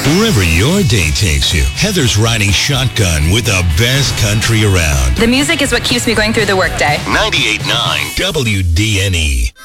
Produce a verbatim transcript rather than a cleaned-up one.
Wherever your day takes you, Heather's riding shotgun with the best country around. The music is what keeps me going through the workday. ninety-eight point nine W D N E.